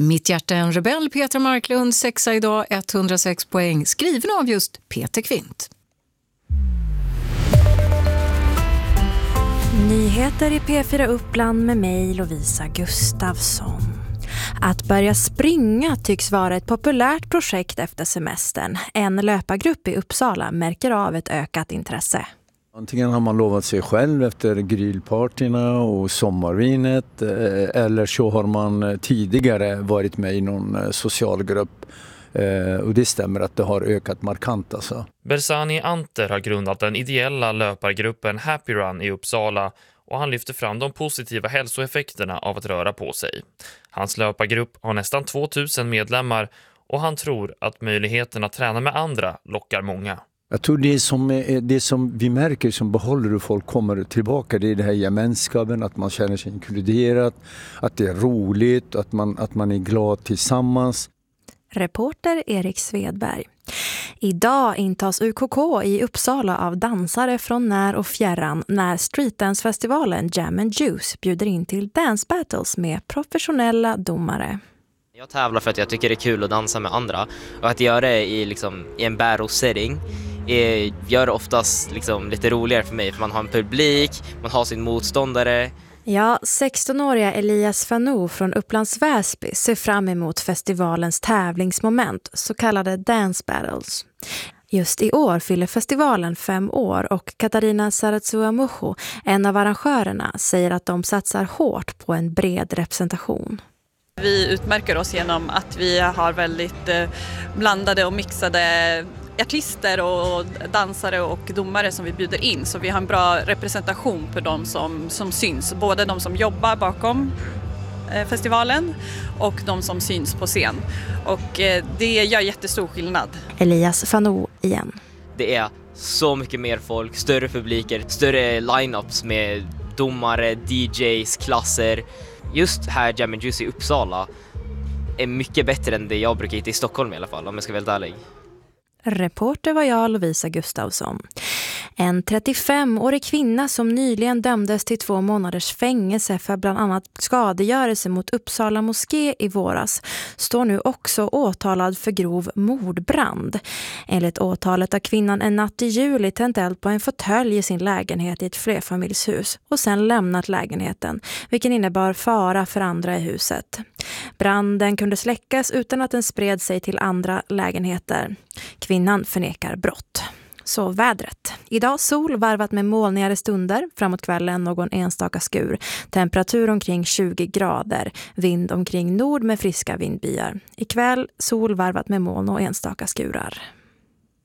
Mitt hjärta är en rebell, Petra Marklund, 6:a idag, 106 poäng, skriven av just Peter Kvint. Nyheter i P4 Uppland med mig, Lovisa Gustafsson. Att börja springa tycks vara ett populärt projekt efter semestern. En löpargrupp i Uppsala märker av ett ökat intresse. Antingen har man lovat sig själv efter grillpartyna och sommarvinet, eller så har man tidigare varit med i någon socialgrupp. Och det stämmer att det har ökat markant alltså. Bersani Anter har grundat den ideella löpargruppen Happy Run i Uppsala och han lyfter fram de positiva hälsoeffekterna av att röra på sig. Hans löpargrupp har nästan 2000 medlemmar och han tror att möjligheten att träna med andra lockar många. Jag tror det som vi märker som behåller hur folk kommer tillbaka, det är det här gemenskapen, att man känner sig inkluderad, att det är roligt, att man är glad tillsammans. Reporter Erik Svedberg. Idag intas UKK i Uppsala av dansare från när och fjärran när streetdancefestivalen Jam and Juice bjuder in till dance battles med professionella domare. Jag tävlar för att jag tycker det är kul att dansa med andra och att göra det i en battle setting gör det oftast lite roligare för mig för man har en publik, man har sin motståndare. Ja, 16-åriga Elias Fanou från Upplands Väsby ser fram emot festivalens tävlingsmoment, så kallade dance battles. Just i år fyller festivalen 5 år och Katarina Saratsuamucho, en av arrangörerna, säger att de satsar hårt på en bred representation. Vi utmärker oss genom att vi har väldigt blandade och mixade artister och dansare och domare som vi bjuder in. Så vi har en bra representation för de som syns. Både de som jobbar bakom festivalen och de som syns på scen. Och det gör jättestor skillnad. Elias Fanou igen. Det är så mycket mer folk, större publiker, större lineups med domare, DJs, klasser. Just här Jam and Juice i Uppsala är mycket bättre än det jag brukar hitta i Stockholm i alla fall, om jag ska vara ärlig. Reporter var jag, Lovisa Gustafsson. En 35-årig kvinna som nyligen dömdes till 2 månaders fängelse för bland annat skadegörelse mot Uppsala moské i våras står nu också åtalad för grov mordbrand. Enligt åtalet har kvinnan en natt i juli tänt eld på en fåtölj i sin lägenhet i ett flerfamiljshus och sen lämnat lägenheten, vilken innebar fara för andra i huset. Branden kunde släckas utan att den spred sig till andra lägenheter. Kvinnan förnekar brott. Så vädret. Idag sol varvat med molnigare stunder. Framåt kvällen någon enstaka skur. Temperatur omkring 20 grader. Vind omkring nord med friska vindbyar. Ikväll sol varvat med moln och enstaka skurar.